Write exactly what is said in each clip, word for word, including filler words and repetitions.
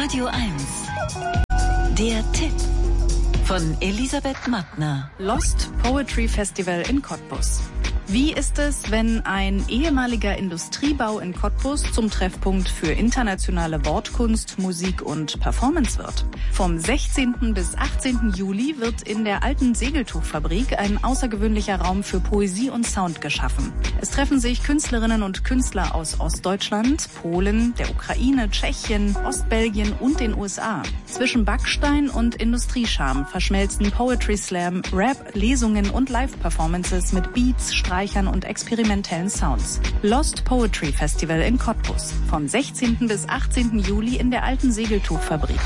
Radio eins. Der Tipp von Elisabeth Mattner. Lost Poetry Festival in Cottbus. Wie ist es, wenn ein ehemaliger Industriebau in Cottbus zum Treffpunkt für internationale Wortkunst, Musik und Performance wird? Vom sechzehnten bis achtzehnten Juli wird in der alten Segeltuchfabrik ein außergewöhnlicher Raum für Poesie und Sound geschaffen. Es treffen sich Künstlerinnen und Künstler aus Ostdeutschland, Polen, der Ukraine, Tschechien, Ostbelgien und den U S A. Zwischen Backstein und Industriescham verschmelzen Poetry Slam, Rap, Lesungen und Live-Performances mit Beats, Streichern und experimentellen Sounds. Lost Poetry Festival in Cottbus. Vom sechzehnten bis achtzehnten Juli in der alten Segeltuchfabrik.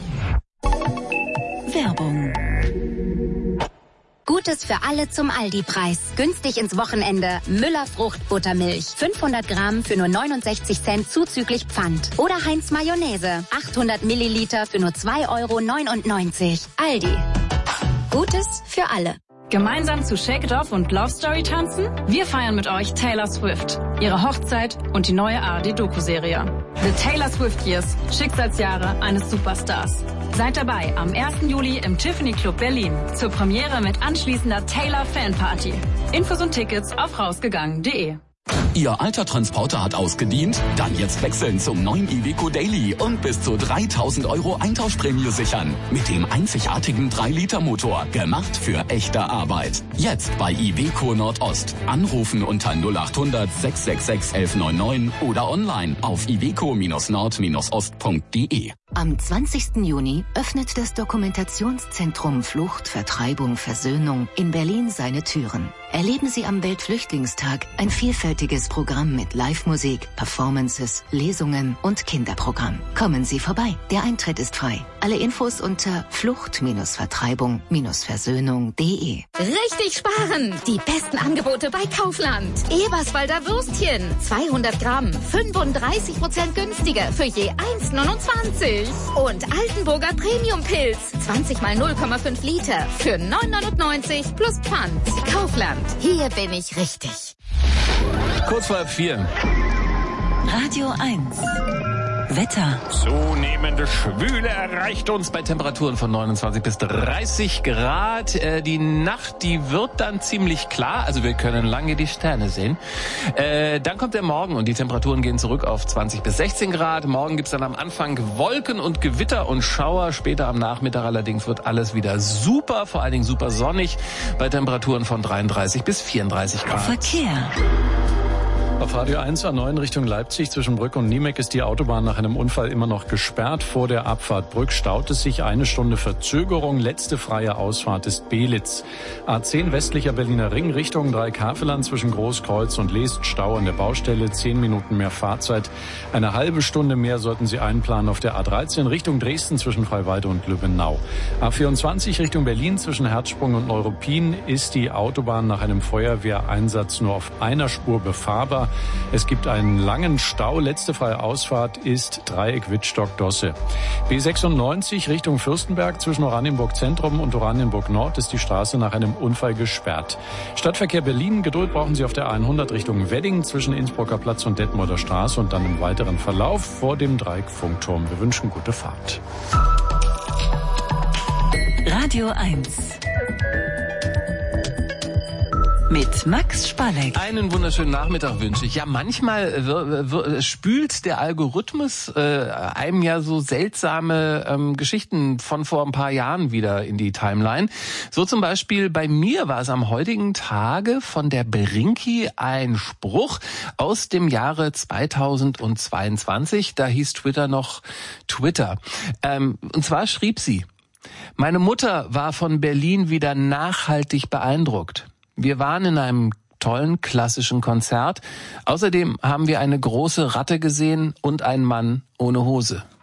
Werbung. Gutes für alle zum Aldi-Preis. Günstig ins Wochenende. Müller Fruchtbuttermilch. fünfhundert Gramm für nur neunundsechzig Cent zuzüglich Pfand. Oder Heinz Mayonnaise. achthundert Milliliter für nur zwei Euro neunundneunzig. Aldi. Gutes für alle. Gemeinsam zu Shake It Off und Love Story tanzen? Wir feiern mit euch Taylor Swift, ihre Hochzeit und die neue A R D-Doku-Serie. The Taylor Swift Years, Schicksalsjahre eines Superstars. Seid dabei am ersten Juli im Tiffany Club Berlin zur Premiere mit anschließender Taylor Fanparty. Infos und Tickets auf rausgegangen punkt de. Ihr alter Transporter hat ausgedient? Dann jetzt wechseln zum neuen Iveco Daily und bis zu dreitausend Euro Eintauschprämie sichern. Mit dem einzigartigen drei Liter Motor. Gemacht für echte Arbeit. Jetzt bei Iveco Nordost. Anrufen unter null achthundert sechs sechs sechs elf neunundneunzig oder online auf iveco Nord Ost punkt de. Am zwanzigsten Juni öffnet das Dokumentationszentrum Flucht, Vertreibung, Versöhnung in Berlin seine Türen. Erleben Sie am Weltflüchtlingstag ein vielfältiges Programm mit Live-Musik, Performances, Lesungen und Kinderprogramm. Kommen Sie vorbei. Der Eintritt ist frei. Alle Infos unter flucht Vertreibung Versöhnung punkt de. Richtig sparen! Die besten Angebote bei Kaufland. Eberswalder Würstchen. zweihundert Gramm. fünfunddreißig Prozent günstiger für je eins neunundzwanzig. Und Altenburger Premium-Pilz. zwanzig mal null Komma fünf Liter für neun neunundneunzig plus Pfand. Kaufland. Hier bin ich richtig. Kurz vor halb vier. Radio eins. Wetter. Zunehmende Schwüle erreicht uns bei Temperaturen von neunundzwanzig bis dreißig Grad. Äh, die Nacht, die wird dann ziemlich klar, also wir können lange die Sterne sehen. Äh, dann kommt der Morgen und die Temperaturen gehen zurück auf zwanzig bis sechzehn Grad. Morgen gibt's dann am Anfang Wolken und Gewitter und Schauer. Später am Nachmittag allerdings wird alles wieder super, vor allen Dingen super sonnig bei Temperaturen von dreiunddreißig bis vierunddreißig Grad. Verkehr. Auf Radio eins A neun Richtung Leipzig zwischen Brück und Niemek ist die Autobahn nach einem Unfall immer noch gesperrt. Vor der Abfahrt Brück staut es sich, eine Stunde Verzögerung. Letzte freie Ausfahrt ist Belitz. A zehn westlicher Berliner Ring Richtung Dreikafeland zwischen Großkreuz und Leest. Stau an der Baustelle, zehn Minuten mehr Fahrzeit. Eine halbe Stunde mehr sollten Sie einplanen auf der A dreizehn Richtung Dresden zwischen Freiweide und Lübbenau. A vierundzwanzig Richtung Berlin zwischen Herzsprung und Neuruppin ist die Autobahn nach einem Feuerwehreinsatz nur auf einer Spur befahrbar. Es gibt einen langen Stau. Letzte freie Ausfahrt ist Dreieck Wittstock-Dosse. B sechsundneunzig Richtung Fürstenberg zwischen Oranienburg Zentrum und Oranienburg Nord ist die Straße nach einem Unfall gesperrt. Stadtverkehr Berlin. Geduld brauchen Sie auf der hundert Richtung Wedding zwischen Innsbrucker Platz und Detmolder Straße und dann im weiteren Verlauf vor dem Dreieck-Funkturm. Wir wünschen gute Fahrt. Radio eins. Mit Max Spalleck. Einen wunderschönen Nachmittag wünsche ich. Ja, manchmal w- w- spült der Algorithmus äh, einem ja so seltsame ähm, Geschichten von vor ein paar Jahren wieder in die Timeline. So zum Beispiel bei mir war es am heutigen Tage von der Brinki ein Spruch aus dem Jahre zweitausendzweiundzwanzig. Da hieß Twitter noch Twitter. Ähm, und zwar schrieb sie: Meine Mutter war von Berlin wieder nachhaltig beeindruckt. Wir waren in einem tollen klassischen Konzert. Außerdem haben wir eine große Ratte gesehen und einen Mann ohne Hose.